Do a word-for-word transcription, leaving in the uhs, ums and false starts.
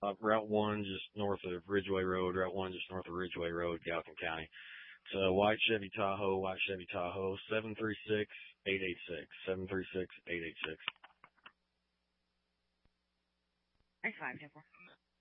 uh, Route one, just north of Ridgeway Road, Route one, just north of Ridgeway Road, Gallatin County. It's a white Chevy Tahoe, white Chevy Tahoe, seven three six, eight eight six, seven three six, eight eight six. Thanks, five, ten four.